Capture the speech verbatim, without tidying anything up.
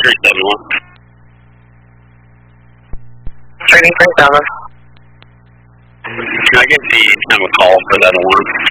three seven one. Training three seven. Can I get the time of call for that alarm?